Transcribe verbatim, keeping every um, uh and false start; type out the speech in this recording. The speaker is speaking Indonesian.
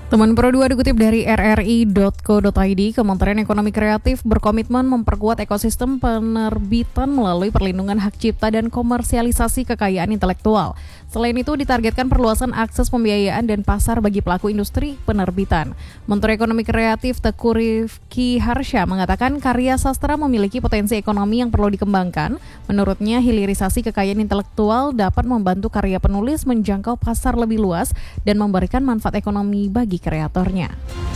Teman Pro dua dikutip dari r r i titik co titik i d, Kementerian Ekonomi Kreatif berkomitmen memperkuat ekosistem penerbitan melalui perlindungan hak cipta dan komersialisasi kekayaan intelektual. Selain itu, ditargetkan perluasan akses pembiayaan dan pasar bagi pelaku industri penerbitan. Menteri Ekonomi Kreatif Teuku Rizky Harsha mengatakan karya sastra memiliki potensi ekonomi yang perlu dikembangkan. Menurutnya, hilirisasi kekayaan intelektual dapat membantu karya penulis menjangkau pasar lebih luas dan memberikan manfaat ekonomi bagi kreatornya.